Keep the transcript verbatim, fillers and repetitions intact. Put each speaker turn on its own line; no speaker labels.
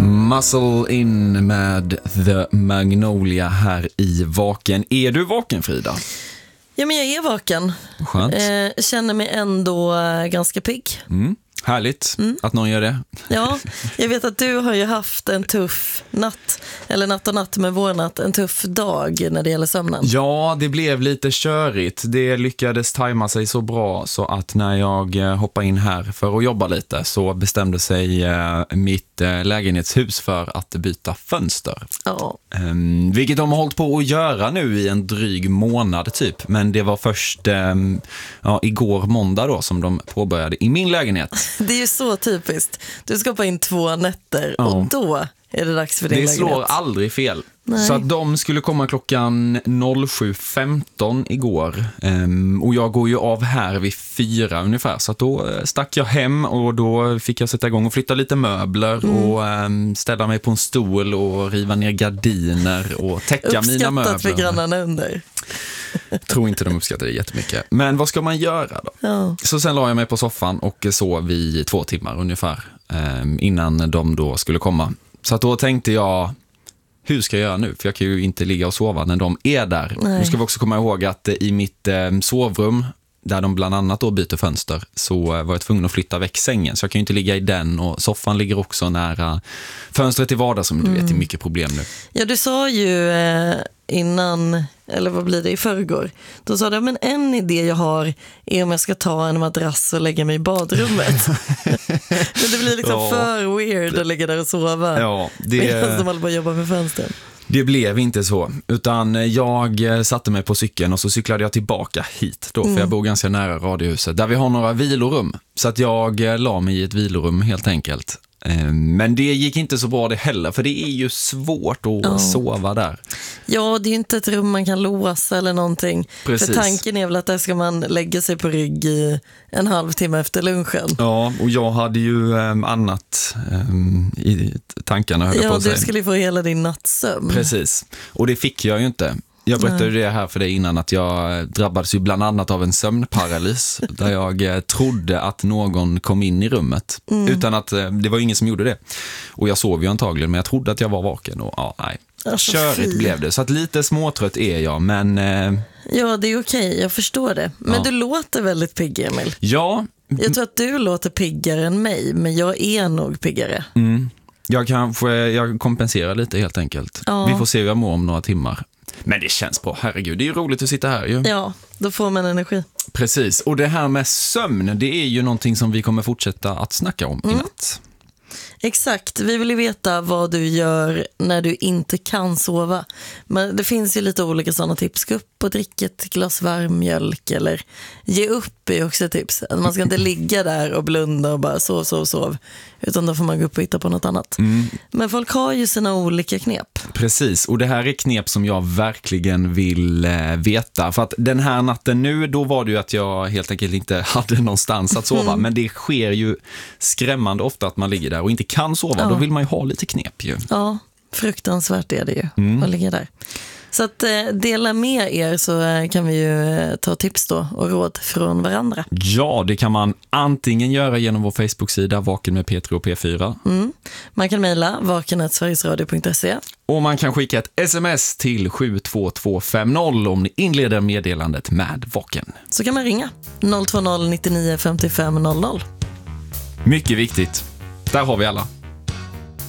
Muscle in med The Magnolia här i Vaken. Är du vaken, Frida?
Ja, men jag är vaken.
Skönt.
Eh, känner mig ändå eh, ganska pigg.
Mm. Härligt mm. att någon gör det.
Ja, jag vet att du har ju haft en tuff natt, eller natt och natt med vår natt, en tuff dag när det gäller sömnen.
Ja, det blev lite körigt. Det lyckades tajma sig så bra så att när jag hoppade in här för att jobba lite så bestämde sig eh, mitt eh, lägenhetshus för att byta fönster.
Ja.
Um, vilket de har hållit på att göra nu i en dryg månad typ. Men det var först um, ja, igår måndag då som de påbörjade i min lägenhet.
Det är ju så typiskt. Du ska hoppa in två nätter
ja.
och då är det dags för din
det
lägenhet.
Det slår aldrig fel.
Nej.
Så att de skulle komma klockan sju femton igår. Um, och jag går ju av här vid fyra ungefär. Så att då stack jag hem och då fick jag sätta igång och flytta lite möbler. Mm. Och um, ställa mig på en stol och riva ner gardiner och täcka mina möbler.
Uppskattat för grannarna under.
Jag tror inte de uppskattar det jättemycket. Men vad ska man göra då?
Ja.
Så sen la jag mig på soffan och sov i två timmar ungefär. Um, innan de då skulle komma. Så att då tänkte jag, hur ska jag göra nu? För jag kan ju inte ligga och sova när de är där.
Nej.
Nu ska vi också komma ihåg att i mitt eh, sovrum, där de bland annat då byter fönster, så eh, var jag tvungen att flytta väck sängen. Så jag kan ju inte ligga i den, och soffan ligger också nära fönstret i vardag, som du mm. vet är mycket problem nu.
Ja, du sa ju eh, innan, eller vad blir det, i förrgår. Då sa du, men en idé jag har är om jag ska ta en madrass och lägga mig i badrummet. Men det blir liksom ja. för weird att ligga där och sova.
Ja, det...
som håller på att jobba med fönstren.
Det blev inte så, utan jag satte mig på cykeln och så cyklade jag tillbaka hit då, för mm. jag bor ganska nära radiohuset där vi har några vilorum. Så att jag la mig i ett vilorum helt enkelt. Men det gick inte så bra det heller, för det är ju svårt att ja. sova där.
Ja, det är ju inte ett rum man kan låsa eller någonting.
Precis.
För tanken är väl att där ska man lägga sig på rygg i en halvtimme efter lunchen.
Ja, och jag hade ju um, annat um, i tankarna, höll
ja,
på att säga.
du skulle få hela din nattsömn.
Precis, och det fick jag ju inte. Jag berättade ju det här för dig innan, att jag drabbades ju bland annat av en sömnparalys där jag trodde att någon kom in i rummet mm. utan att det var ingen som gjorde det. Och jag sov ju antagligen, men jag trodde att jag var vaken och ja, nej. Alltså, körigt blev det. Så att lite småtrött är jag, men... Eh...
Ja, det är okej, jag förstår det. Men ja. du låter väldigt pigg, Emil.
Ja.
Jag tror att du låter piggare än mig, men jag är nog piggare.
Mm. Jag kanske jag kompenserar lite helt enkelt. Ja. Vi får se hur jag mår om några timmar. Men det känns bra, herregud. Det är ju roligt att sitta här ju.
Ja, då får man energi.
Precis, och det här med sömn, det är ju någonting som vi kommer fortsätta att snacka om mm. i natt.
Exakt, vi vill ju veta vad du gör när du inte kan sova. Men det finns ju lite olika sådana tips. Gå upp och dricka ett glas varm mjölk, eller ge upp är också tips. Att man ska inte ligga där och blunda och bara sov, sov, sov. Utan då får man gå upp och hitta på något annat. Mm. Men folk har ju sina olika knep.
Precis, och det här är knep som jag verkligen vill eh, veta. För att den här natten nu, då var det ju att jag helt enkelt inte hade någonstans att sova. Mm. Men det sker ju skrämmande ofta att man ligger där och inte kan sova. Ja. Då vill man ju ha lite knep ju.
Ja, fruktansvärt är det ju mm. att ligga där. Så att eh, dela med er, så eh, kan vi ju eh, ta tips då och råd från varandra.
Ja, det kan man antingen göra genom vår Facebook-sida Vaken med Petri och P fyra.
Mm. Man kan mejla vaken snabel-a sverigesradio punkt se.
Och man kan skicka ett sms till sju två två fem noll om ni inleder meddelandet med Vaken.
Så kan man ringa noll två noll nittionio femtiofem noll noll.
Mycket viktigt. Där har vi alla.